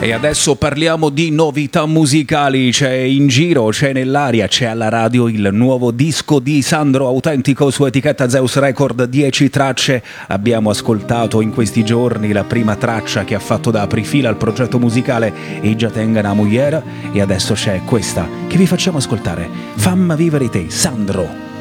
E adesso parliamo di novità musicali. C'è in giro, c'è nell'aria, c'è alla radio il nuovo disco di Sandro Autentico su etichetta Zeus Record, 10 tracce. Abbiamo ascoltato in questi giorni la prima traccia che ha fatto da aprifila al progetto musicale E già tenga una mujer, e adesso c'è questa che vi facciamo ascoltare. Famma vivere te, Sandro.